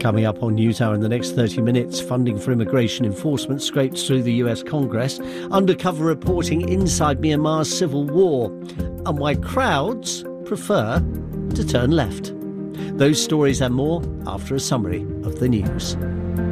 Coming up on NewsHour in the next 30 minutes, funding for immigration enforcement scrapes through the US Congress, undercover reporting inside Myanmar's civil war, and why crowds prefer to turn left. Those stories and more after a summary of the news.